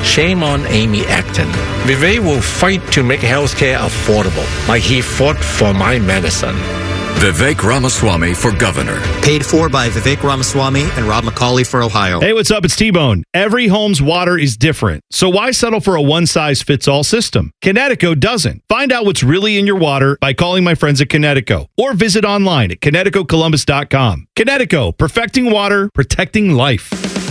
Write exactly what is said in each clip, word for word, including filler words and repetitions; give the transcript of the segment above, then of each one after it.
Shame on Amy Acton. Vivek will fight to make healthcare affordable, like he fought for my medicine. Vivek Ramaswamy for governor. Paid for by Vivek Ramaswamy and Rob McCauley for Ohio. Hey, what's up? It's T-Bone. Every home's water is different, so why settle for a one-size-fits-all system? Connecticut doesn't. Find out what's really in your water by calling my friends at Connecticut, or visit online at Connecticut Columbus dot com. Connecticut, perfecting water, protecting life.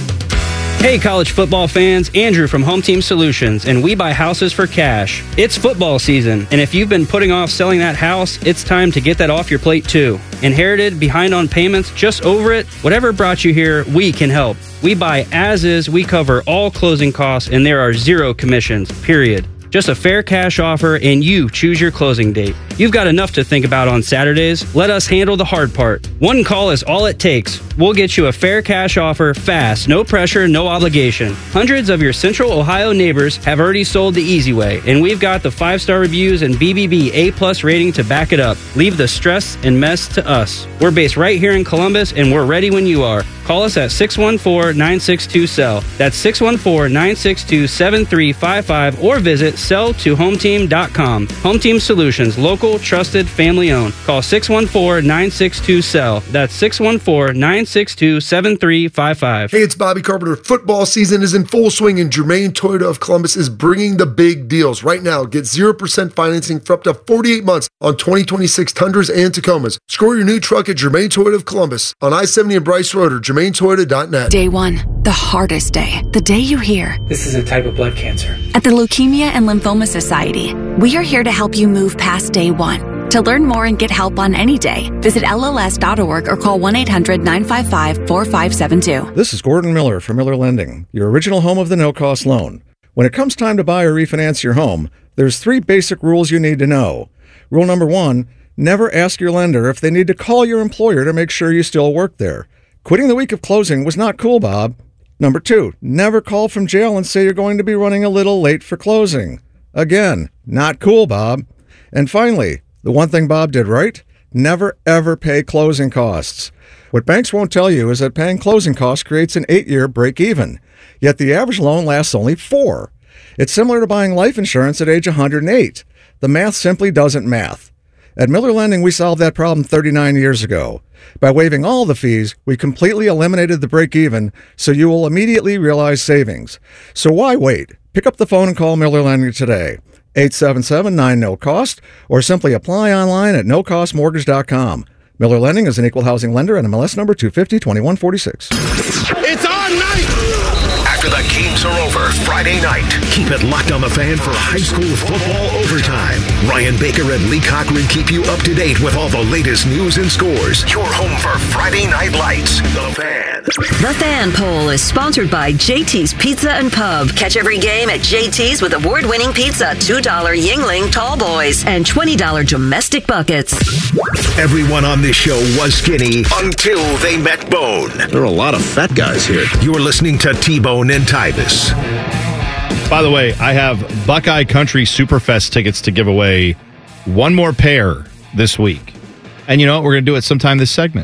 Hey, college football fans, Andrew from Home Team Solutions, and we buy houses for cash. It's football season, and if you've been putting off selling that house, it's time to get that off your plate too. Inherited, behind on payments, just over it? Whatever brought you here, we can help. We buy as is, we cover all closing costs, and there are zero commissions, period. Just a fair cash offer, and you choose your closing date. You've got enough to think about on Saturdays. Let us handle the hard part. One call is all it takes. We'll get you a fair cash offer fast, no pressure, no obligation. Hundreds of your Central Ohio neighbors have already sold the easy way, and we've got the five-star reviews and B B B A-plus rating to back it up. Leave the stress and mess to us. We're based right here in Columbus, and we're ready when you are. Call us at six one four, nine six two, S E L L. That's six one four, nine six two, seven three five five, or visit sell to home team dot com. Home Team Solutions, local, trusted, family owned. Call six one four, nine six two, S E L L. That's six one four, nine six two, seven three five five. Hey, it's Bobby Carpenter. Football season is in full swing, and Germain Toyota of Columbus is bringing the big deals. Right now, get zero percent financing for up to forty-eight months on twenty twenty-six Tundras and Tacomas. Score your new truck at Germain Toyota of Columbus on I seventy and Bryce Road or germain toyota dot net. Day one, the hardest day. The day you hear, this is a type of blood cancer. At the Leukemia and Lymphoma Society, we are here to help you move past day one. To learn more and get help on any day, visit L L S dot org or call one eight hundred, nine five five, four five seven two. This is Gordon Miller from Miller Lending, your original home of the no-cost loan. When it comes time to buy or refinance your home, there's three basic rules you need to know. Rule number one, never ask your lender if they need to call your employer to make sure you still work there. Quitting the week of closing was not cool, Bob. Number two, never call from jail and say you're going to be running a little late for closing. Again, not cool, Bob. And finally, the one thing Bob did right, never ever pay closing costs. What banks won't tell you is that paying closing costs creates an eight-year break-even, yet the average loan lasts only four. It's similar to buying life insurance at age one hundred eight. The math simply doesn't math. At Miller Lending, we solved that problem thirty-nine years ago. By waiving all the fees, we completely eliminated the break-even, so you will immediately realize savings. So why wait? Pick up the phone and call Miller Lending today. eight seven seven, nine, N O cost, or simply apply online at no cost mortgage dot com. Miller Lending is an equal housing lender and M L S number two five zero, two one four six. It's our night! After the games are over Friday night, keep it locked on the Fan for high school football overtime. Ryan Baker and Lee Cochran keep you up to date with all the latest news and scores. Your home for Friday Night Lights, The Fan. The Fan Poll is sponsored by J T's Pizza and Pub. Catch every game at J T's with award-winning pizza, two dollar Yingling Tall Boys, and twenty dollar domestic buckets. Everyone on this show was skinny until they met Bone. There are a lot of fat guys here. You're listening to T-Bone and Tyvis. By the way, I have Buckeye Country Superfest tickets to give away. One more pair this week. And you know what? We're going to do it sometime this segment.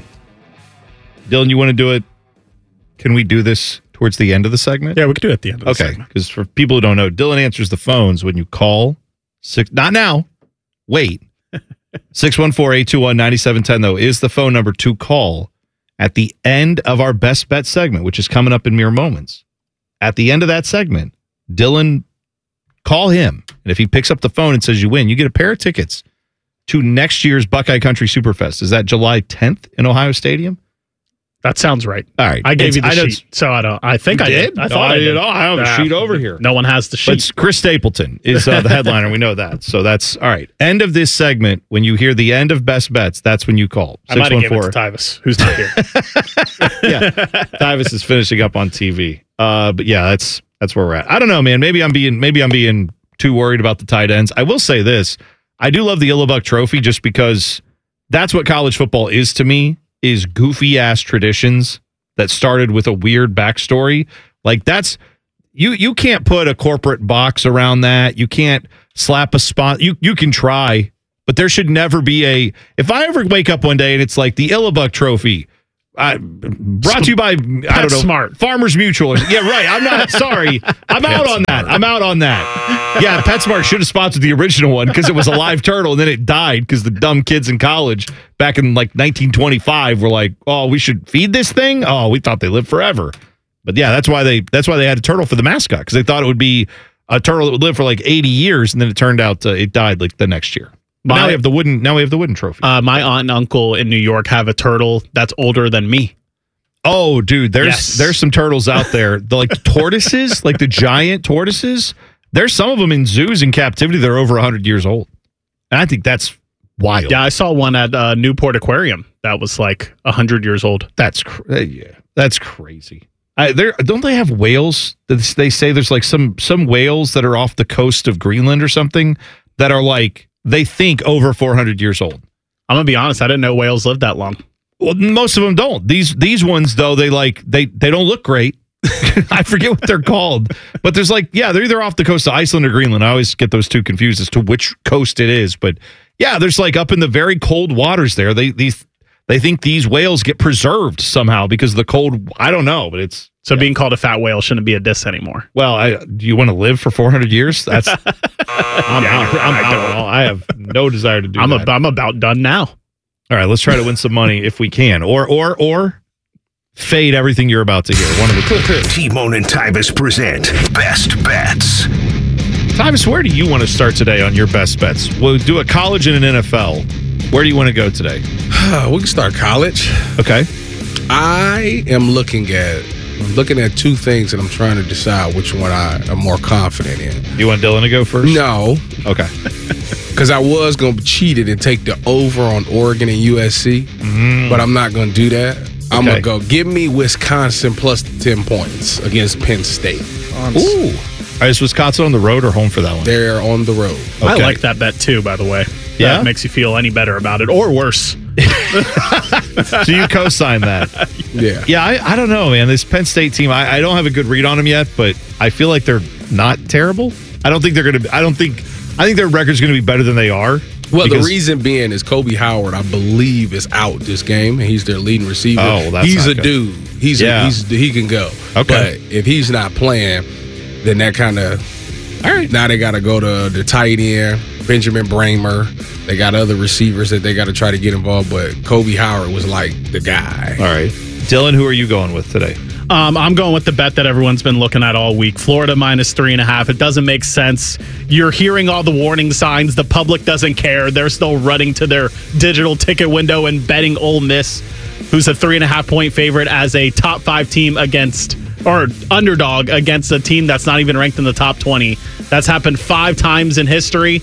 Dylan, you want to do it? Can we do this towards the end of the segment? Yeah, we could do it at the end of the okay, segment. Okay, because for people who don't know, Dylan answers the phones when you call. Six, not now. Wait. six one four, eight two one, nine seven one zero, though, is the phone number to call at the end of our Best Bet segment, which is coming up in mere moments. At the end of that segment, Dylan, call him. And if he picks up the phone and says you win, you get a pair of tickets to next year's Buckeye Country Superfest. Is that July tenth in Ohio Stadium? That sounds right. All right. I gave it's, you the I sheet, so I don't. I think you I did. did. I no, thought I I did. did. Oh, I have a uh, sheet over here. No one has the sheet. But Chris Stapleton is uh, the headliner. We know that. So that's all right. End of this segment. When you hear the end of Best Bets, that's when you call. I might have given it to Tyvis, who's not here. Yeah, Tyvis is finishing up on T V. Uh, but yeah, that's that's where we're at. I don't know, man. Maybe I'm being maybe I'm being too worried about the tight ends. I will say this: I do love the Illibuck Trophy just because that's what college football is to me. Is goofy ass traditions that started with a weird backstory. Like that's you you can't put a corporate box around that. You can't slap a spot. You you can try, but there should never be a if I ever wake up one day and it's like the Illibuck Trophy, I, brought to you by, I don't know, PetSmart. Farmers Mutual. Yeah, right. I'm not, sorry. I'm out on that. I'm out on that. Yeah, PetSmart should have sponsored the original one because it was a live turtle and then it died because the dumb kids in college back in like nineteen twenty-five were like, oh, we should feed this thing? Oh, we thought they lived forever. But yeah, that's why they that's why they had a turtle for the mascot because they thought it would be a turtle that would live for like eighty years and then it turned out uh, it died like the next year. But My- now we have the wooden now we have the wooden trophy. Uh, my aunt and uncle in New York have a turtle that's older than me. Oh, dude, there's Yes. there's some turtles out there. The like tortoises, like the giant tortoises. There's some of them in zoos in captivity that are over one hundred years old. And I think that's wild. Yeah, I saw one at uh, Newport Aquarium that was like one hundred years old. That's cr- uh, yeah, that's crazy. I, there don't they have whales? That They say there's like some some whales that are off the coast of Greenland or something that are like they think over four hundred years old. I'm gonna be honest, I didn't know whales lived that long. Well, most of them don't. These these ones though, they like they they don't look great. I forget what they're called, but there's like yeah, they're either off the coast of Iceland or Greenland. I always get those two confused as to which coast it is. But yeah, there's like up in the very cold waters there. They these they think these whales get preserved somehow because of the cold. I don't know, but it's So yeah. being called a fat whale shouldn't be a diss anymore. Well, I, do you want to live for four hundred years? That's I'm out. I'm I out. don't. I have no desire to do I'm that. a, I'm about done now. All right, let's try to win some money if we can, or or or fade everything you're about to hear. One of the two. T-Bone and Tyvis present Best Bets. Tyvis, where do you want to start today on your best bets? We'll do a college and an N F L. Where do you want to go today? We can start college. Okay. I am looking at I'm looking at two things and I'm trying to decide which one I am more confident in. You want Dylan to go first? No. Okay. Because I was going to cheat it and take the over on Oregon and U S C, Mm. but I'm not going to do that. I'm Okay. going to go give me Wisconsin plus ten points against Penn State. Ooh. All right, is Wisconsin on the road or home for that one? They're on the road. I Okay. like that bet too, by the way. Yeah? That makes you feel any better about it or worse. So you co-sign that? Yeah. Yeah, I, I don't know, man. This Penn State team, I, I don't have a good read on them yet, but I feel like they're not terrible. I don't think they're going to. I don't think. I think their record's going to be better than they are. Well, the because- reason being is Kobe Howard, I believe, is out this game, and he's their leading receiver. Oh, well, that's he's not a good. dude. He's Yeah. a, he's he can go. Okay. But if he's not playing, then that kind of all right. Now they got to go to the tight end, Benjamin Bramer. They got other receivers that they got to try to get involved. But Kobe Howard was like the guy. All right, Dylan, who are you going with today? Um, I'm going with the bet that everyone's been looking at all week. Florida minus three and a half. It doesn't make sense. You're hearing all the warning signs. The public doesn't care. They're still running to their digital ticket window and betting Ole Miss, who's a three and a half point favorite, as a top five team against or underdog against a team that's not even ranked in the top twenty. That's happened five times in history.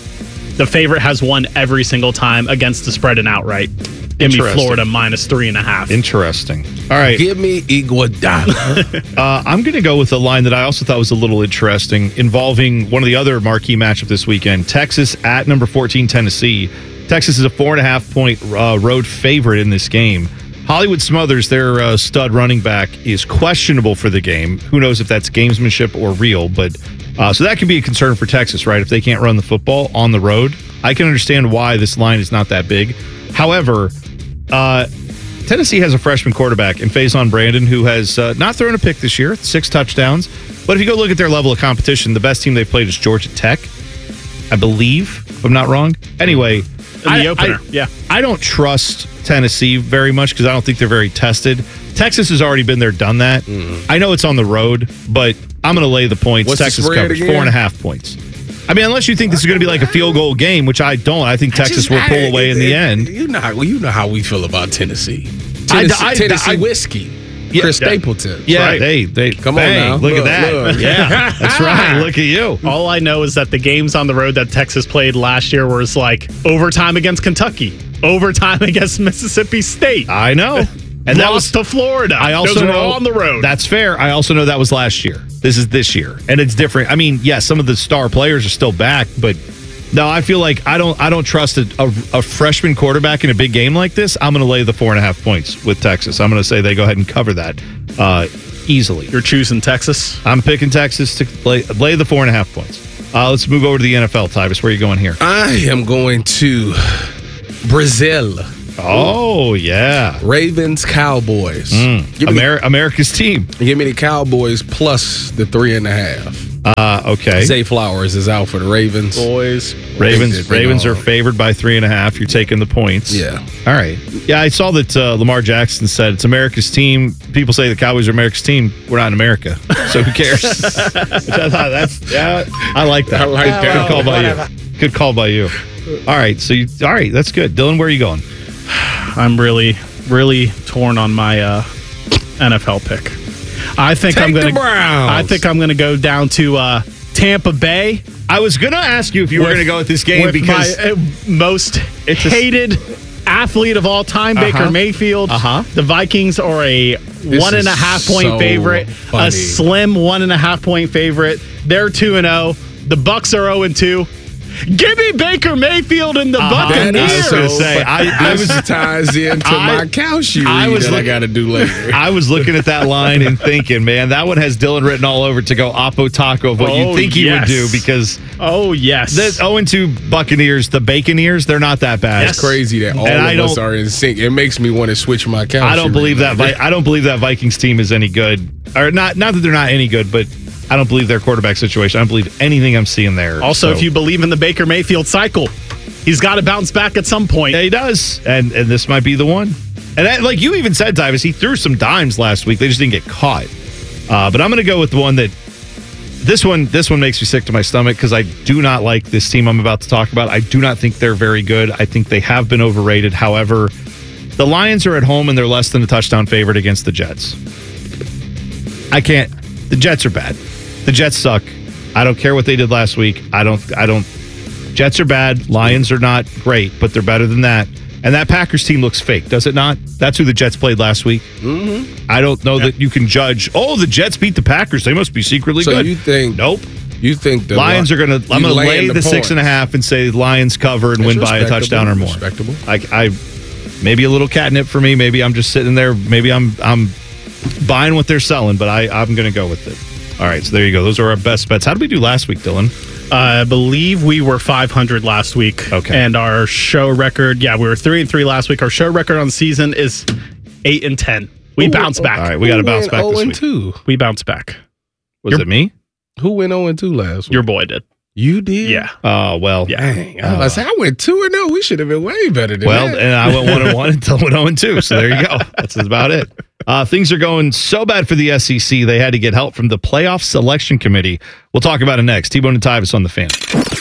The favorite has won every single time against the spread and outright. Give me Interesting. Florida minus three and a half. Interesting. All right. Give me Iguodala. uh, I'm going to go with a line that I also thought was a little interesting, involving one of the other marquee matchup this weekend: Texas at number fourteen, Tennessee. Texas is a four and a half point uh, road favorite in this game. Hollywood Smothers, their uh, stud running back, is questionable for the game. Who knows if that's gamesmanship or real? But uh, so that could be a concern for Texas, right? If they can't run the football on the road, I can understand why this line is not that big. However, uh, Tennessee has a freshman quarterback in Faison Brandon who has uh, not thrown a pick this year, six touchdowns. But if you go look at their level of competition, the best team they played is Georgia Tech, I believe, if I'm not wrong. Anyway, In the I, opener, I, yeah. I don't trust Tennessee very much because I don't think they're very tested. Texas has already been there, done that. Mm. I know it's on the road, but I'm going to lay the points. What's the Texas spread covers again? four and a half points. I mean, unless you think this is going to be like a field goal game, which I don't. I think Texas Just- will pull I- away in the it- end. You know how well, you know how we feel about Tennessee. I- Tennessee, I- Tennessee I- whiskey. Yeah, Chris yeah. Stapleton. Yeah, right. they they Come bang, on now. Look, Look, at that. look. Yeah, that's right. Look at you. All I know is that the games on the road that Texas played last year was like overtime against Kentucky, overtime against Mississippi State. I know. And that was to Florida. I also Those were know all on the road. That's fair. I also know that was last year. This is this year, and it's different. I mean, yes, some of the star players are still back, but no, I feel like I don't. I don't trust a, a, a freshman quarterback in a big game like this. I'm going to lay the four and a half points with Texas. I'm going to say they go ahead and cover that uh, easily. You're choosing Texas? I'm picking Texas to lay, lay the four and a half points. Uh, let's move over to the N F L. Tyvis, where are you going here? I am going to Brazil. Oh, yeah. Ravens, Cowboys. Mm. Give me Amer- the, America's team. Give me the Cowboys plus the three and a half. Uh, okay. Zay Flowers is out for the Ravens. Boys. Ravens Ravens are favored by three and a half. You're taking the points. Yeah. All right. Yeah, I saw that uh, Lamar Jackson said it's America's team. People say the Cowboys are America's team. We're not in America, so who cares? Which I thought that's yeah. I like that. I like good, that. Good call by you. Good call by you. All right. So you. All right. That's good. Dylan, where are you going? I'm really, really torn on my uh, N F L pick. I think Take I'm going to. I think I'm going to go down to uh, Tampa Bay. I was going to ask you if you with, were going to go with this game with because my uh, most it's hated a, athlete of all time, uh-huh, Baker Mayfield. Uh-huh. The Vikings are a this one and a half point so favorite, funny. a slim one and a half point favorite. They're two and zero. The Bucks are zero and two. Give me Baker Mayfield and the uh-huh. Buccaneers. I was going to say, I, I was ties into I, my cow shoe I was that look, I got to do later. I was looking at that line and thinking, man, that one has Dylan written all over to go Oppo Taco of what oh, you think he yes. would do because oh yes, the zero and two Buccaneers, the Baconeers, they're not that bad. It's crazy that all and of us are in sync. It makes me want to switch my cow. I don't believe that. Vi- I don't believe that Vikings team is any good, or not. Not that they're not any good, but I don't believe their quarterback situation. I don't believe anything I'm seeing there. Also, so. if you believe in the Baker Mayfield cycle, he's got to bounce back at some point. Yeah, he does, and and this might be the one. And that, like you even said, Tyvis, he threw some dimes last week. They just didn't get caught. Uh, but I'm going to go with the one that this one. This one makes me sick to my stomach because I do not like this team I'm about to talk about. I do not think they're very good. I think they have been overrated. However, the Lions are at home and they're less than a touchdown favorite against the Jets. I can't. The Jets are bad. The Jets suck. I don't care what they did last week. I don't. I don't. Jets are bad. Lions are not great, but they're better than that. And that Packers team looks fake, does it not? That's who the Jets played last week. Mm-hmm. I don't know yeah. that you can judge. Oh, the Jets beat the Packers. They must be secretly so good. So you think? Nope. You think the Lions are going to? I'm going to lay the, the six and a half and say Lions cover and That's win by a touchdown or more. Respectable. I, I maybe a little catnip for me. Maybe I'm just sitting there. Maybe I'm I'm buying what they're selling, but I I'm going to go with it. All right, so there you go. Those are our best bets. How did we do last week, Dylan? Uh, I believe we were five hundred last week. Okay. And our show record, yeah, we were three and three last week. Our show record on the season is eight and ten. We Ooh, bounce back. All right, we got to bounce back this week. two? We bounce back. Was Your, it me? Who went zero and two last week? Your boy did. You did? Yeah. Oh, well. Yeah. Dang. I, was, I went two and oh. We should have been way better than well, that. Well, and I went one and one until I went zero and two. So there you go. That's about it. Uh, things are going so bad for the S E C, they had to get help from the Playoff Selection Committee. We'll talk about it next. T-Bone and Tyvis on the Fan.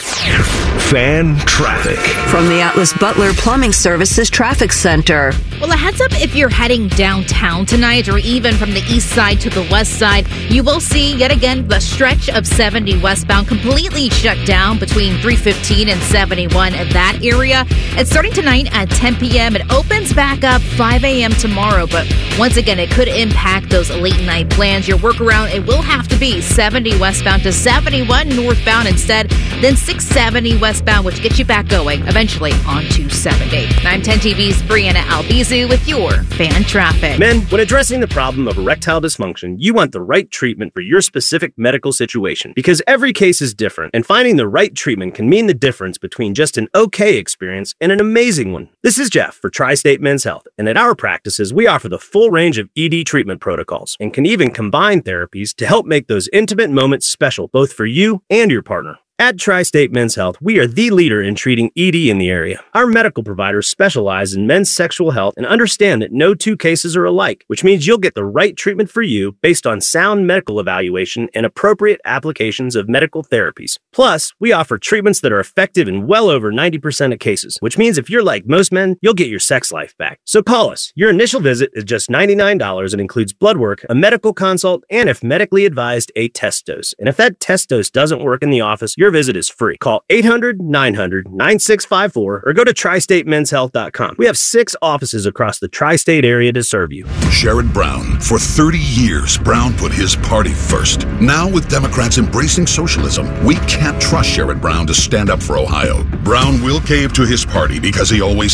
Fan traffic. From the Atlas Butler Plumbing Services Traffic Center. Well, a heads up if you're heading downtown tonight or even from the east side to the west side, you will see yet again the stretch of seventy westbound completely shut down between three fifteen and seventy-one in that area. It's starting tonight at ten p.m. It opens back up five a.m. tomorrow, but once again, it could impact those late night plans. Your workaround, it will have to be seventy westbound to seventy-one northbound instead, then six seventy westbound, which gets you back going eventually on two seventy. I'm ten T V's Brianna Albizu with your Fan Traffic. Men, when addressing the problem of erectile dysfunction, you want the right treatment for your specific medical situation because every case is different, and finding the right treatment can mean the difference between just an okay experience and an amazing one. This is Jeff for Tri-State Men's Health, and at our practices, we offer the full range of E D treatment protocols and can even combine therapies to help make those intimate moments special both for you and your partner. At Tri-State Men's Health, we are the leader in treating E D in the area. Our medical providers specialize in men's sexual health and understand that no two cases are alike, which means you'll get the right treatment for you based on sound medical evaluation and appropriate applications of medical therapies. Plus, we offer treatments that are effective in well over ninety percent of cases, which means if you're like most men, you'll get your sex life back. So call us. Your initial visit is just ninety-nine dollars and includes blood work, a medical consult, and if medically advised, a test dose. And if that test dose doesn't work in the office, you're Your visit is free. Call eight hundred, nine hundred, nine six five four or go to tri state men's health dot com. We have six offices across the tri-state area to serve you. Sherrod Brown. For thirty years, Brown put his party first. Now, with Democrats embracing socialism, we can't trust Sherrod Brown to stand up for Ohio. Brown will cave to his party because he always has.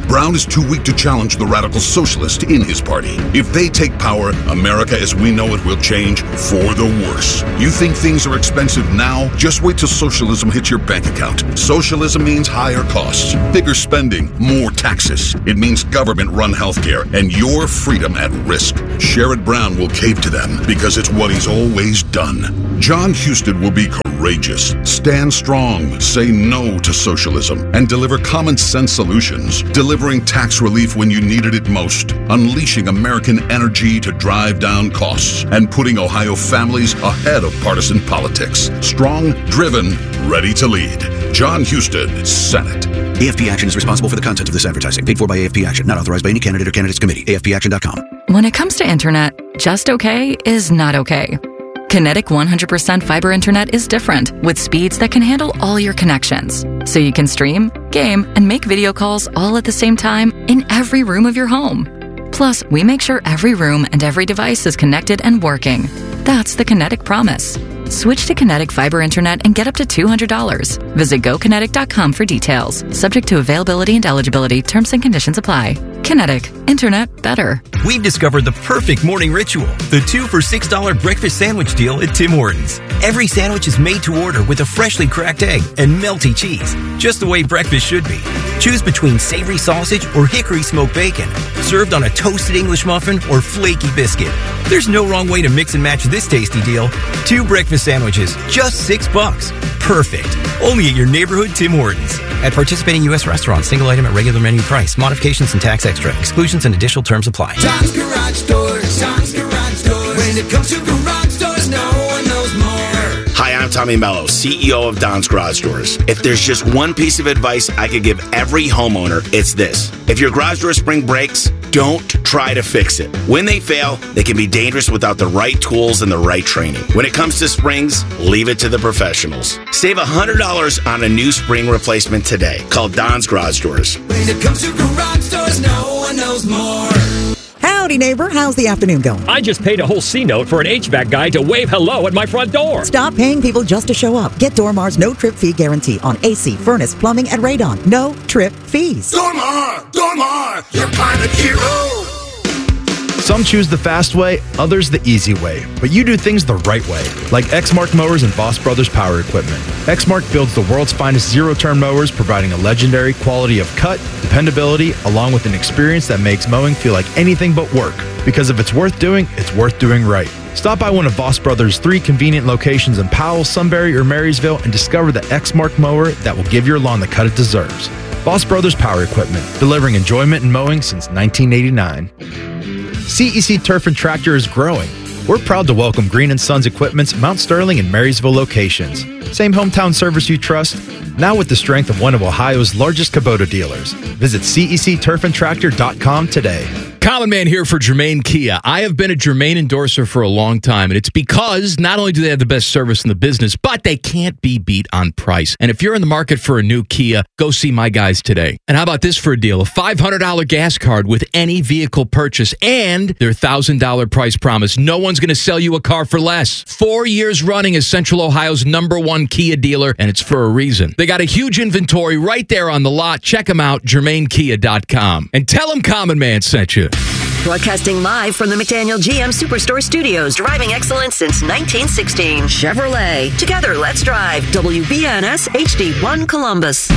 Brown is too weak to challenge the radical socialist in his party. If they take power, America as we know it will change for the worse. You think things are expensive now? Just wait till socialism hits your bank account. Socialism means higher costs, bigger spending, more taxes. It means government-run healthcare and your freedom at risk. Sherrod Brown will cave to them because it's what he's always done. John Husted will be courageous, stand strong, say no to socialism, and deliver common-sense solutions, delivering tax relief when you needed it most, unleashing American energy to drive down costs, and putting Ohio families ahead of partisan politics. Strong, driven, ready to lead. John Husted, Senate. A F P Action is responsible for the content of this advertising. Paid for by A F P Action. Not authorized by any candidate or candidates committee. A F P action dot com. When it comes to internet, just okay is not okay. Kinetic one hundred percent fiber internet is different, with speeds that can handle all your connections. So you can stream, game, and make video calls all at the same time in every room of your home. Plus, we make sure every room and every device is connected and working. That's the Kinetic promise. Switch to Kinetic Fiber Internet and get up to two hundred dollars. Visit go kinetic dot com for details. Subject to availability and eligibility. Terms and conditions apply. Kinetic. Internet better. We've discovered the perfect morning ritual. The two for six dollars breakfast sandwich deal at Tim Hortons. Every sandwich is made to order with a freshly cracked egg and melty cheese. Just the way breakfast should be. Choose between savory sausage or hickory smoked bacon. Served on a toasted English muffin or flaky biscuit. There's no wrong way to mix and match this tasty deal. Two breakfast sandwiches, just six bucks. Perfect. Only at your neighborhood Tim Hortons. At participating U S restaurants, single item at regular menu price. Modifications and tax extra. Exclusions and additional terms apply. Tom's Garage Doors. Tom's Garage Doors. When it comes to garage doors, no one knows more. Hi, I'm Tommy Mello, C E O of Don's Garage Doors. If there's just one piece of advice I could give every homeowner, it's this. If your garage door spring breaks, don't try to fix it. When they fail, they can be dangerous without the right tools and the right training. When it comes to springs, leave it to the professionals. Save one hundred dollars on a new spring replacement today. Call Don's Garage Doors. When it comes to garage doors, no one knows more. Howdy, neighbor. How's the afternoon going? I just paid a whole C-note for an H V A C guy to wave hello at my front door. Stop paying people just to show up. Get Dormar's no-trip fee guarantee on A C, furnace, plumbing, and radon. No trip fees. Dormar! Dormar! Your climate hero! Some choose the fast way, others the easy way. But you do things the right way, like Exmark Mowers and Boss Brothers Power Equipment. Exmark builds the world's finest zero-turn mowers, providing a legendary quality of cut, dependability, along with an experience that makes mowing feel like anything but work. Because if it's worth doing, it's worth doing right. Stop by one of Boss Brothers' three convenient locations in Powell, Sunbury, or Marysville and discover the Exmark mower that will give your lawn the cut it deserves. Boss Brothers Power Equipment, delivering enjoyment in mowing since nineteen eighty-nine. C E C Turf and Tractor is growing. We're proud to welcome Green and Sons Equipment's Mount Sterling and Marysville locations. Same hometown service you trust, now with the strength of one of Ohio's largest Kubota dealers. Visit C E C turf and tractor dot com today. Common Man here for Germain Kia. I have been a Germain endorser for a long time, and it's because not only do they have the best service in the business, but they can't be beat on price. And if you're in the market for a new Kia, go see my guys today. And how about this for a deal? A five hundred dollars gas card with any vehicle purchase and their one thousand dollars price promise. No one's going to sell you a car for less. Four years running as Central Ohio's number one Kia dealer, and it's for a reason. They got a huge inventory right there on the lot. Check them out, germain kia dot com. And tell them Common Man sent you. Broadcasting live from the McDaniel G M Superstore Studios, driving excellence since nineteen sixteen. Chevrolet. Together, let's drive. W B N S H D one Columbus.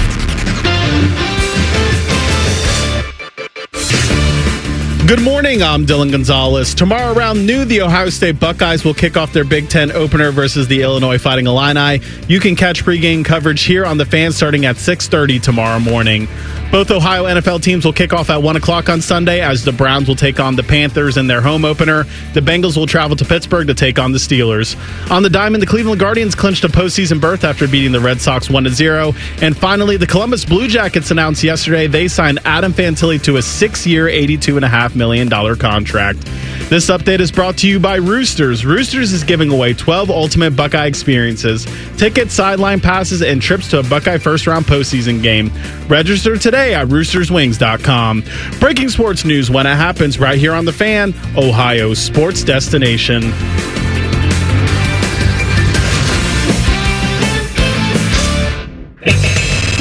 Good morning, I'm Dylan Gonzalez. Tomorrow around noon, the Ohio State Buckeyes will kick off their Big Ten opener versus the Illinois Fighting Illini. You can catch pregame coverage here on The Fan starting at six thirty tomorrow morning. Both Ohio N F L teams will kick off at one o'clock on Sunday as the Browns will take on the Panthers in their home opener. The Bengals will travel to Pittsburgh to take on the Steelers. On the diamond, the Cleveland Guardians clinched a postseason berth after beating the Red Sox one to zero. And finally, the Columbus Blue Jackets announced yesterday they signed Adam Fantilli to a six-year, eighty-two point five million dollars contract. This update is brought to you by Roosters. Roosters is giving away twelve ultimate Buckeye experiences, tickets, sideline passes, and trips to a Buckeye first-round postseason game. Register today at roosters wings dot com. Breaking sports news when it happens right here on The Fan, Ohio's sports destination.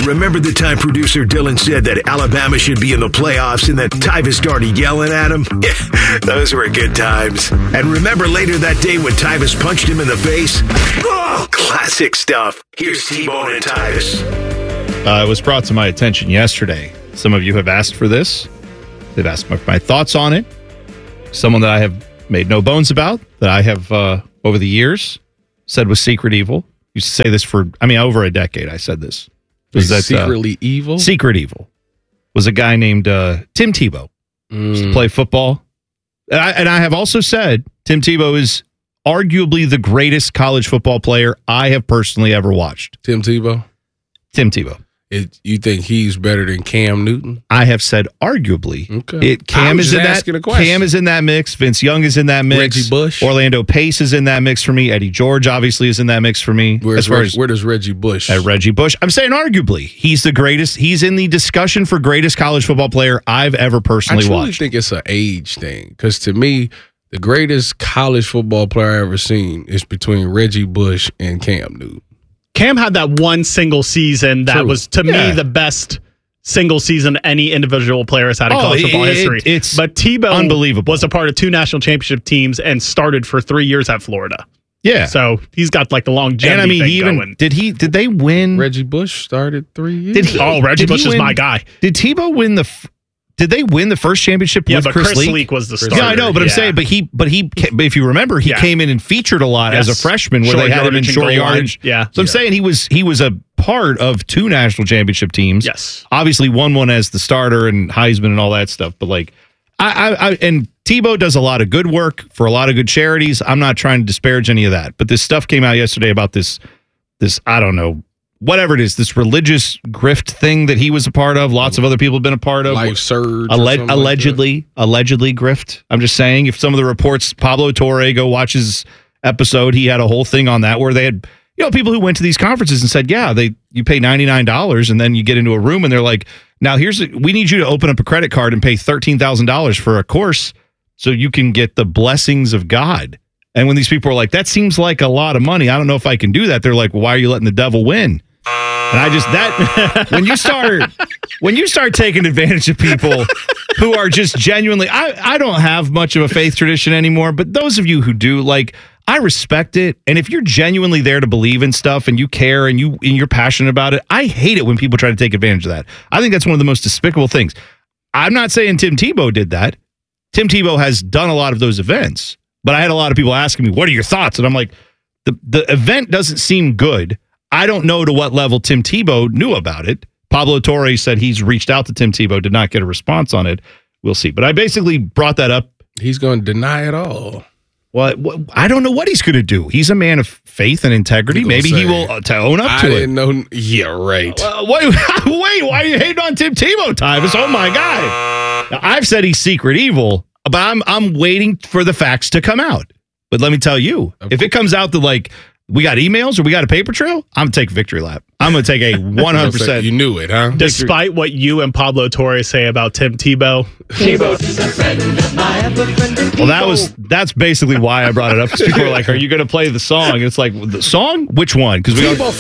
Remember the time producer Dylan said that Alabama should be in the playoffs and that Tyvus started yelling at him? Yeah, those were good times. And remember later that day when Tyvus punched him in the face? Oh, classic stuff. Here's T-Bone and Tyvus. Uh, it was brought to my attention yesterday. Some of you have asked for this. They've asked my, my thoughts on it. Someone that I have made no bones about, that I have, uh, over the years, said was secret evil. Used to say this for, I mean, over a decade I said this. Was that, secretly uh, evil? Secret evil. Was a guy named uh, Tim Tebow. Mm. Used to play football. And I, and I have also said Tim Tebow is arguably the greatest college football player I have personally ever watched. Tim Tebow? Tim Tebow. It, you think he's better than Cam Newton? I have said arguably. Okay. It, Cam was is in just that. asking a question. Cam is in that mix. Vince Young is in that mix. Reggie Bush. Orlando Pace is in that mix for me. Eddie George obviously is in that mix for me. Where's as far Reg, as where does Reggie Bush? at Reggie Bush, I'm saying arguably he's the greatest. He's in the discussion for greatest college football player I've ever I personally truly watched. think it's an age thing because to me, the greatest college football player I ever seen is between Reggie Bush and Cam Newton. Cam had that one single season that True. was, to Yeah. me, the best single season any individual player has had in Oh, college it- football it- history. it's but Tebow unbelievable. was a part of two national championship teams and started for three years at Florida. Yeah. So he's got like the longevity And I mean, thing he even going. did he did they win? Reggie Bush started three years. Did he? Oh, Reggie did he Bush is win- my guy. Did Tebow win the? f- Did they win the first championship Yeah, with but Chris, Chris Leak? Leak was the Chris starter. Yeah, I know, but I'm Yeah. saying, but he, but he, ca- but if you remember, he Yeah. came in and featured a lot as a Yes. freshman, where Short they had him in yardage and short goal line. yardage. Yeah. So I'm saying he was he was a part of two national championship teams. Yes. Obviously, won one as the starter and Heisman and all that stuff. But like, I, I, I and Tebow does a lot of good work for a lot of good charities. I'm not trying to disparage any of that, but this stuff came out yesterday about this, this I don't know. Whatever it is, this religious grift thing that he was a part of, lots of other people have been a part of. Life surge. or Alle- something like allegedly, allegedly grift. I'm just saying, if some of the reports, Pablo Torre, go watch his episode, he had a whole thing on that where they had, you know, people who went to these conferences and said, yeah, they you pay ninety-nine dollars and then you get into a room and they're like, now here's, a, we need you to open up a credit card and pay thirteen thousand dollars for a course so you can get the blessings of God. And when these people are like, that seems like a lot of money, I don't know if I can do that. They're like, well, why are you letting the devil win? And I just that when you start when you start taking advantage of people who are just genuinely I, I don't have much of a faith tradition anymore, but those of you who do, like, I respect it. And if you're genuinely there to believe in stuff and you care and you and you're passionate about it, I hate it when people try to take advantage of that. I think that's one of the most despicable things. I'm not saying Tim Tebow did that. Tim Tebow has done a lot of those events, but I had a lot of people asking me, what are your thoughts? And I'm like, the the event doesn't seem good. I don't know to what level Tim Tebow knew about it. Pablo Torre said he's reached out to Tim Tebow, did not get a response on it. We'll see. But I basically brought that up. He's going to deny it all. Well, I don't know what he's going to do. He's a man of faith and integrity. Maybe say, he will uh, to own up I to it. didn't know. Yeah, right. Uh, wait, wait, why are you hating on Tim Tebow, Tyvus? Oh my God! Now, I've said he's secret evil, but I'm I'm waiting for the facts to come out. But let me tell you, if it comes out that like we got emails or we got a paper trail, I'm gonna take victory lap. I'm gonna take a one hundred percent. You knew it, huh? Despite what you and Pablo Torre say about Tim Tebow. Tebow is a friend of mine, ever friend of Well, that was that's basically why I brought it up. Because people are like, "Are you going to play the song?" And it's like, "The song? Which one?" Because we got,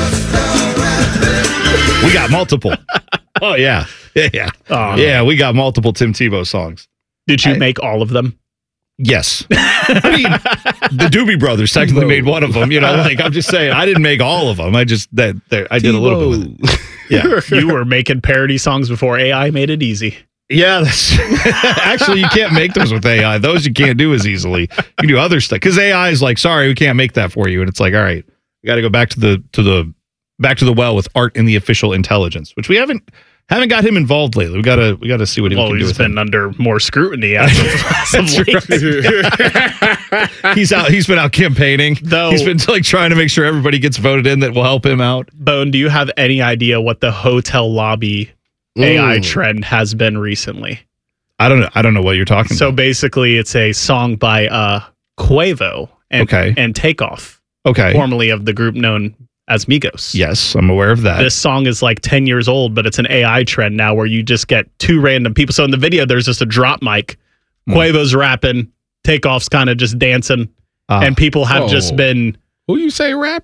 we got multiple. Oh yeah, yeah, yeah. Oh, yeah. We got multiple Tim Tebow songs. Did you I- make all of them? Yes. I mean, the Doobie Brothers technically made one of them. You know, like I'm just saying, I didn't make all of them. I just that there, I did a little bit with it. Yeah, You were making parody songs before A I made it easy. yeah. That's actually you can't make those with A I. Those you can't do as easily. You can do other stuff because A I is like, sorry, we can't make that for you, and it's like, all right, we got to go back to the to the back to the well with art in the official intelligence, which we haven't haven't got him involved lately. We gotta we gotta see what he Well, can do he's with been him. under more scrutiny as of, as of late. He's out. He's been out campaigning. Though- He's been like trying to make sure everybody gets voted in that will help him out. Bone, do you have any idea what the hotel lobby A I Mm. trend has been recently? I don't know. I don't know what you're talking So about. basically, it's a song by uh, Quavo and, Okay. and Takeoff, Okay. formerly of the group known as Migos. Yes, I'm aware of that. This song is like ten years old, but it's an A I trend now where you just get two random people. So in the video, there's just a drop mic. Hmm. Quavo's rapping, Takeoff's kind of just dancing, Ah. and people have Oh. just been. Who you say rapping?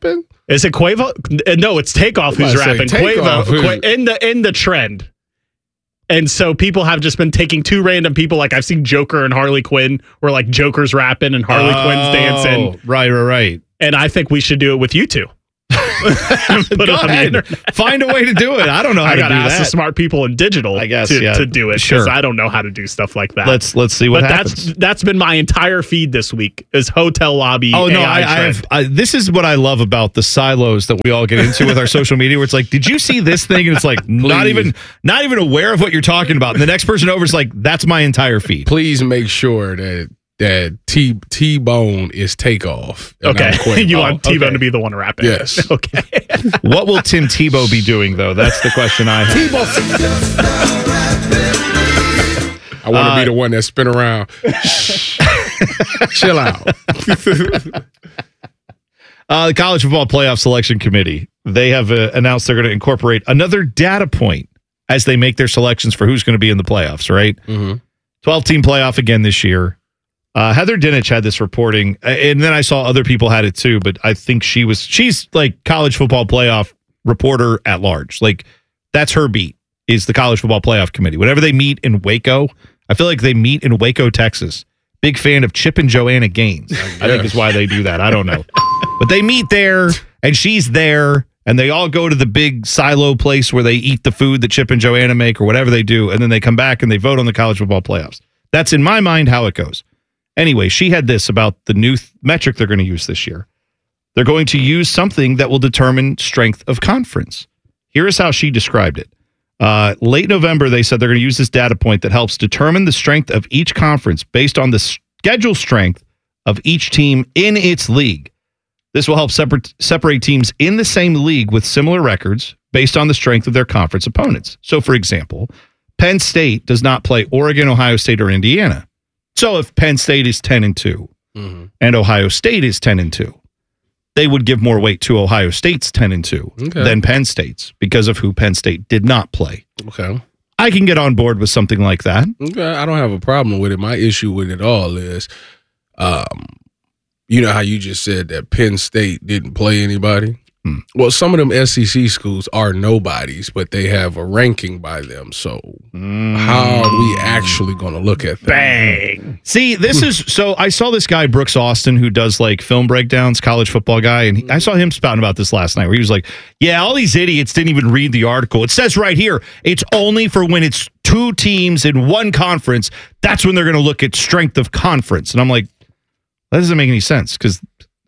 Is it Quavo? No, it's Takeoff who's rapping. Quavo Qua- in the in the trend. And so people have just been taking two random people. Like I've seen Joker and Harley Quinn, where like Joker's rapping and Harley oh, Quinn's dancing. Right, right, right. And I think we should do it with you two. Put Go ahead. Find a way to do it. I don't know how I to gotta do ask that. the smart people in digital I guess, to, yeah. to do it. Sure. Because I don't know how to do stuff like that. Let's let's see what but happens. That's that's been my entire feed this week is hotel lobby. Oh no, A I I, I trend. have. I, this is what I love about the silos that we all get into with our social media. Where it's like, did you see this thing? And it's like not even not even aware of what you're talking about. And the next person over is like, that's my entire feed. Please make sure that that T T Bone is Takeoff. Okay, you want T Bone to be the one rapping? Yes. Okay. What will Tim Tebow be doing though? That's the question I have. I want to Uh, be the one that spin around. Chill out. Uh, the College Football Playoff Selection Committee, they have uh, announced they're going to incorporate another data point as they make their selections for who's going to be in the playoffs, right? Mm-hmm. twelve-team playoff again this year. Uh, Heather Dinich had this reporting, uh, and then I saw other people had it too, but I think she was, she's like college football playoff reporter at large. Like, that's her beat, is the College Football Playoff Committee. Whenever they meet in Waco, I feel like they meet in Waco, Texas. Big fan of Chip and Joanna Gaines, I think is why they do that. I don't know. But they meet there, and she's there, and they all go to the big silo place where they eat the food that Chip and Joanna make or whatever they do, and then they come back and they vote on the college football playoffs. That's, in my mind, how it goes. Anyway, she had this about the new th- metric they're going to use this year. They're going to use something that will determine strength of conference. Here is how she described it. Uh, late November, they said they're going to use this data point that helps determine the strength of each conference based on the schedule strength of each team in its league. This will help separate, separate teams in the same league with similar records based on the strength of their conference opponents. So, for example, Penn State does not play Oregon, Ohio State, or Indiana. So if Penn State is ten and two Mm-hmm. and Ohio State is ten and two, they would give more weight to Ohio State's ten and two Okay. than Penn State's because of who Penn State did not play. Okay. I can get on board with something like that. Okay, I don't have a problem with it. My issue with it all is, um, you know how you just said that Penn State didn't play anybody? Hmm. Well, some of them S E C schools are nobodies, but they have a ranking by them. So how are we actually going to look at that? Bang. See, this is so I saw this guy, Brooks Austin, who does like film breakdowns, college football guy, and he, I saw him spouting about this last night where he was like, yeah, all these idiots didn't even read the article. It says right here, it's only for when it's two teams in one conference. That's when they're going to look at strength of conference. And I'm like, that doesn't make any sense because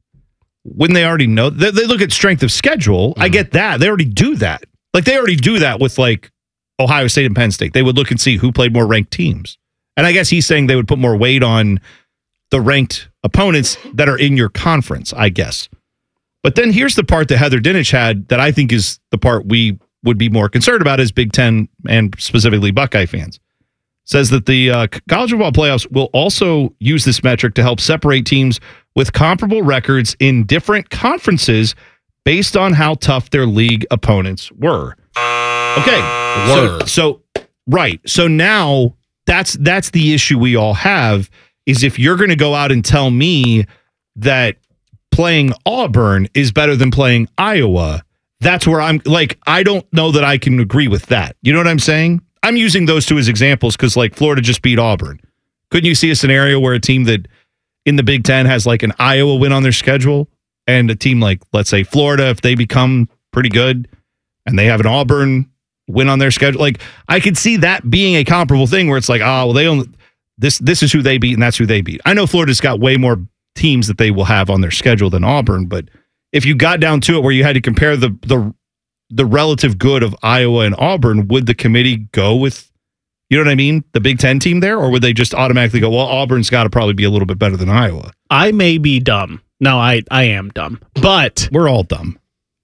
when they already know, they, they look at strength of schedule. Mm-hmm. I get that. They already do that. Like they already do that with like Ohio State and Penn State. They would look and see who played more ranked teams. And I guess he's saying they would put more weight on the ranked opponents that are in your conference, I guess. But then here's the part that Heather Dinich had that I think is the part we would be more concerned about as Big Ten and specifically Buckeye fans. Says that the uh, college football playoffs will also use this metric to help separate teams with comparable records in different conferences based on how tough their league opponents were. Okay. So, so right. So now that's that's the issue we all have is if you're going to go out and tell me that playing Auburn is better than playing Iowa, that's where I'm like, I don't know that I can agree with that. You know what I'm saying? I'm using those two as examples because like Florida just beat Auburn. Couldn't you see a scenario where a team that in the Big Ten has like an Iowa win on their schedule and a team like, let's say Florida, if they become pretty good and they have an Auburn win on their schedule, like I could see that being a comparable thing where it's like, oh, well, they only, this, this is who they beat and that's who they beat. I know Florida's got way more teams that they will have on their schedule than Auburn, but if you got down to it where you had to compare the, the, the relative good of Iowa and Auburn, would the committee go with, you know what I mean, the Big Ten team there? Or would they just automatically go, well, Auburn's got to probably be a little bit better than Iowa? I may be dumb. No, I, I am dumb. But we're all dumb.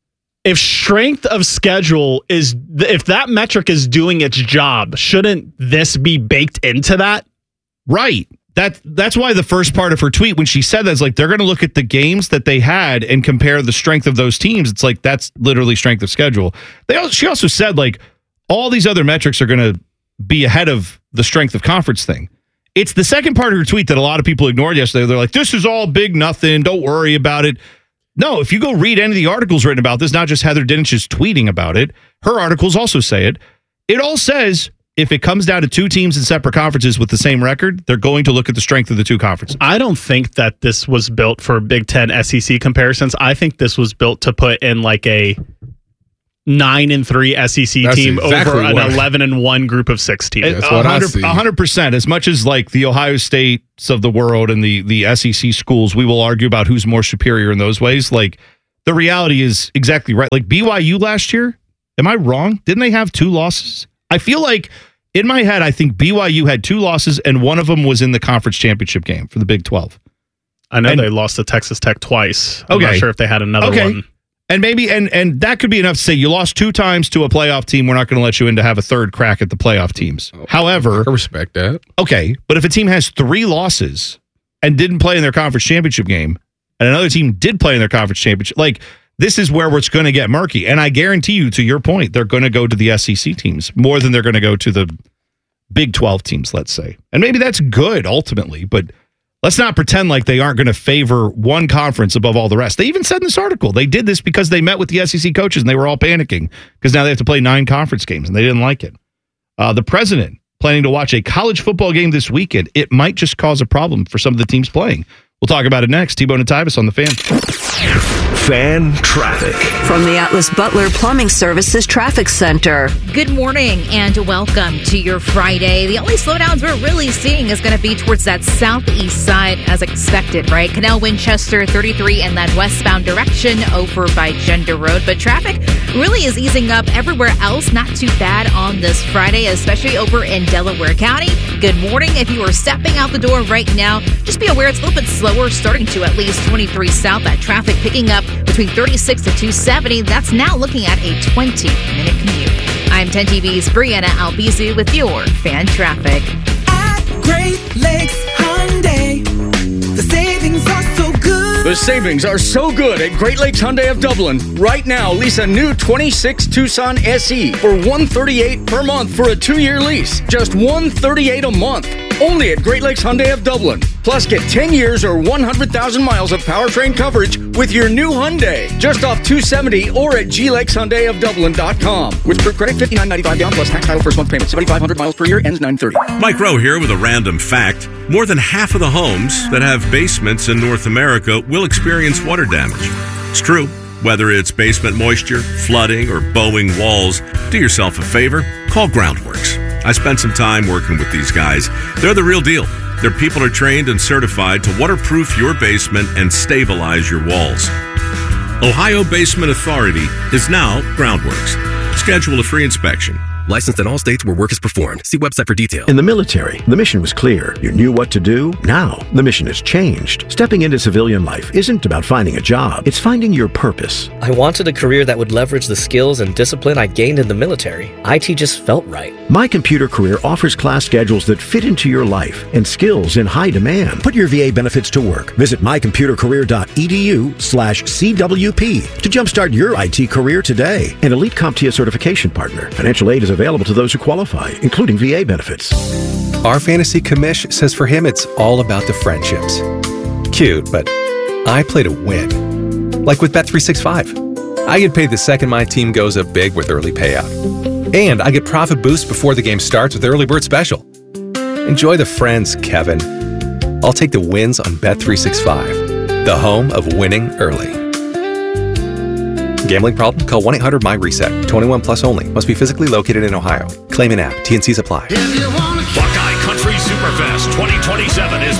If strength of schedule is, if that metric is doing its job, shouldn't this be baked into that? Right. That That's why the first part of her tweet, when she said that, is like they're going to look at the games that they had and compare the strength of those teams. It's like that's literally strength of schedule. They also, she also said like all these other metrics are going to be ahead of the strength of conference thing. It's the second part of her tweet that a lot of people ignored yesterday. They're like, this is all big nothing. Don't worry about it. No, if you go read any of the articles written about this, not just Heather Dinnich's tweeting about it, her articles also say it. It all says if it comes down to two teams in separate conferences with the same record, they're going to look at the strength of the two conferences. I don't think that this was built for Big Ten S E C comparisons. I think this was built to put in like a nine and three S E C That's team exactly over an what- eleven and one group of six teams. That's what I see. one hundred percent. As much as like the Ohio States of the world and the, the S E C schools, we will argue about who's more superior in those ways. Like the reality is exactly right. Like B Y U last year, am I wrong? Didn't they have two losses? I feel like in my head, I think B Y U had two losses and one of them was in the conference championship game for the Big twelve. I know and, they lost to Texas Tech twice. I'm okay. not sure if they had another okay. one. And maybe, and and that could be enough to say you lost two times to a playoff team. We're not going to let you in to have a third crack at the playoff teams. Oh, However, I respect that. Okay, but if a team has three losses and didn't play in their conference championship game, and another team did play in their conference championship, like this is where it's going to get murky. And I guarantee you, to your point, they're going to go to the S E C teams more than they're going to go to the Big twelve teams, let's say. And maybe that's good ultimately, but let's not pretend like they aren't going to favor one conference above all the rest. They even said in this article, they did this because they met with the S E C coaches and they were all panicking because now they have to play nine conference games and they didn't like it. Uh, the president planning to watch a college football game this weekend. It might just cause a problem for some of the teams playing. We'll talk about it next. T-Bone and Tyvis on the Fan. Fan traffic. From the Atlas Butler Plumbing Services Traffic Center. Good morning and welcome to your Friday. The only slowdowns we're really seeing is going to be towards that southeast side as expected, right? Canal Winchester thirty-three in that westbound direction over by Gender Road. But traffic really is easing up everywhere else. Not too bad on this Friday, especially over in Delaware County. Good morning. If you are stepping out the door right now, just be aware it's a little bit slower, starting to at least twenty-three south. That traffic picking up between thirty-six to two seventy. That's now looking at a twenty minute commute. I'm ten T V's Brianna Albizu with your Fan Traffic. At Great Lakes Hyundai, the savings are so good. The savings are so good at Great Lakes Hyundai of Dublin. Right now, lease a new twenty-six Tucson S E for one hundred thirty-eight dollars per month for a two-year lease. Just one hundred thirty-eight dollars a month. Only at Great Lakes Hyundai of Dublin. Plus, get ten years or one hundred thousand miles of powertrain coverage with your new Hyundai. Just off two seventy or at g lakes hyundai of dublin dot com. With group credit, fifty-nine ninety-five down plus tax title first month payment. seventy-five hundred miles per year, ends nine thirty. Mike Rowe here with a random fact. More than half of the homes that have basements in North America will experience water damage. It's true. Whether it's basement moisture, flooding, or bowing walls, do yourself a favor, call Groundworks. I spent some time working with these guys. They're the real deal. Their people are trained and certified to waterproof your basement and stabilize your walls. Ohio Basement Authority is now Groundworks. Schedule a free inspection. Licensed in all states where work is performed. See website for details. In the military, the mission was clear. You knew what to do. Now, the mission has changed. Stepping into civilian life isn't about finding a job. It's finding your purpose. I wanted a career that would leverage the skills and discipline I gained in the military. I T just felt right. My Computer Career offers class schedules that fit into your life and skills in high demand. Put your V A benefits to work. Visit my computer career dot e d u slash c w p to jumpstart your I T career today. An Elite CompTIA certification partner. Financial aid is available to those who qualify, including V A benefits. Our fantasy commish says for him it's all about the friendships. Cute, but I play to win. Like with Bet three sixty-five. I get paid the second my team goes up big with early payout. And I get profit boosts before the game starts with Early Bird Special. Enjoy the friends, Kevin. I'll take the wins on Bet three sixty-five, the home of winning early. Gambling problem? Call one eight hundred M Y reset. twenty-one plus only. Must be physically located in Ohio. Claim an app. T and Cs apply. Buckeye Country Superfest twenty twenty-seven is